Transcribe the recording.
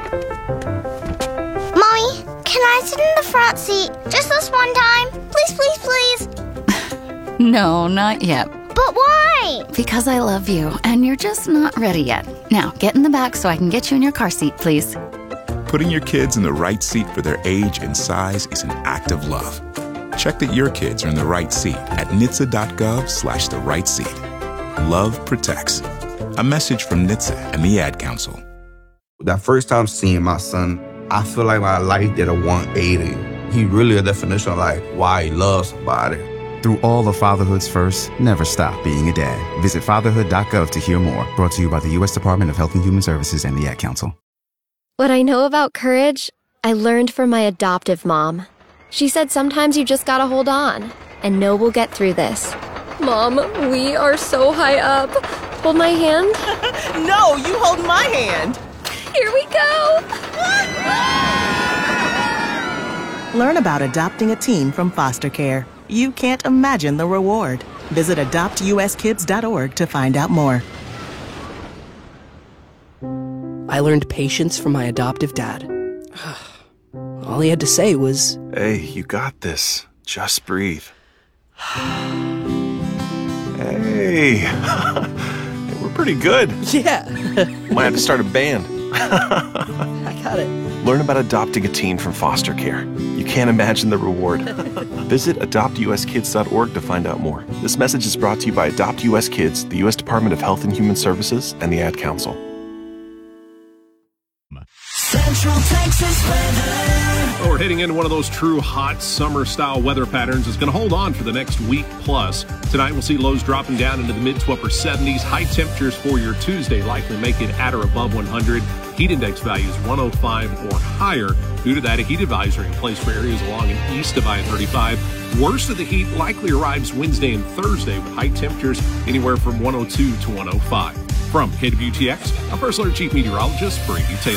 Mommy, can I sit in the front seat just this one time? Please, please, please. No, not yet. But why? Because I love you, and you're just not ready yet. Now, get in the back so I can get you in your car seat, please. Putting your kids in the right seat for their age and size is an act of love. Check that your kids are in the right seat at NHTSA.gov/the right seat. Love protects. A message from NHTSA and the Ad Council. That first time seeing my son, I feel like my life did a 180. He really a definition of like why he loves somebody. Through all of fatherhood's first, never stop being a dad. Visit fatherhood.gov to hear more. Brought to you by the U.S. Department of Health and Human Services and the Ad Council. What I know about courage, I learned from my adoptive mom. She said sometimes you just gotta hold on and know we'll get through this. Mom, we are so high up. Hold my hand. No, you hold my hand. Here we go. Learn about adopting a teen from foster care. You can't imagine the reward. Visit adoptuskids.org to find out more. I learned patience from my adoptive dad. All he had to say was, "Hey, you got this. Just breathe." Hey, we're pretty good. yeah. Might have to start a band. I got it. Learn about adopting a teen from foster care. You can't imagine the reward. Visit adoptuskids.org to find out more. This message is brought to you by Adopt US Kids, the U.S. Department of Health and Human Services, and the Ad Council. Central Texas weather. We're heading into one of those true hot summer-style weather patterns. It's going to hold on for the next week plus. Tonight, we'll see lows dropping down into the mid to upper 70s. High temperatures for your Tuesday likely make it at or above 100. Heat index values 105 or higher. Due to that, a heat advisory in place for areas along and east of I-35. Worst of the heat likely arrives Wednesday and Thursday with high temperatures anywhere from 102 to 105. From KWTX, I'm First Alert Chief Meteorologist Brady Taylor.